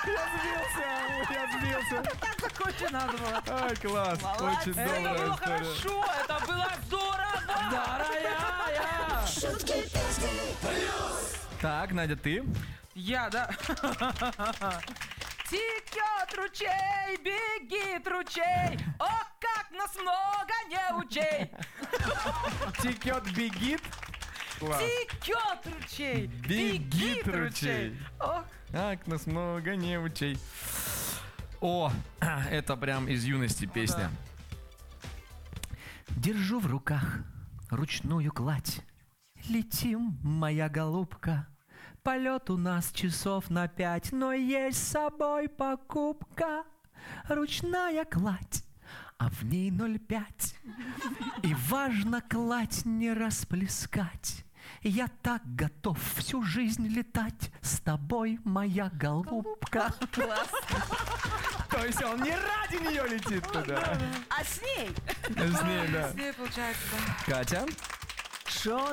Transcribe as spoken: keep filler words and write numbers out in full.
Я сбился, я сбился. Так закончить надо было. Ай, класс, очень Это добрая было история. хорошо, это было здорово. Дорогая! Шутки песни. Так, Надя, ты? Я, да? Текет ручей, бегит ручей. О, как нас много неучей. Текет, бегит. Класс. Текет ручей, Бегит ручей. О, Как нас много неучей. О, это прям из юности песня. Держу в руках ручную кладь. Летим, моя голубка. Полет у нас часов на пять, но есть с собой покупка. Ручная кладь, а в ней ноль пять. И важно кладь не расплескать. Я так готов всю жизнь летать с тобой, моя голубка. класс. То есть он не ради нее летит туда. А с ней? С ней, да. С ней получается, да. Катя? Що